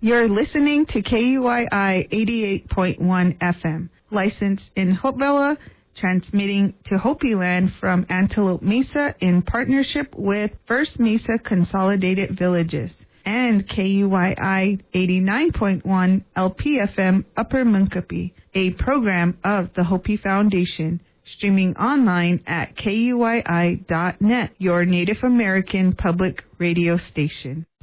You're listening to KUYI 88.1 FM, licensed in Hopevilla, transmitting to Hopi Land from Antelope Mesa in partnership with First Mesa Consolidated Villages, and KUYI 89.1 LPFM Upper Munkapi, a program of the Hopi Foundation, streaming online at KUYI.net, your Native American public radio station.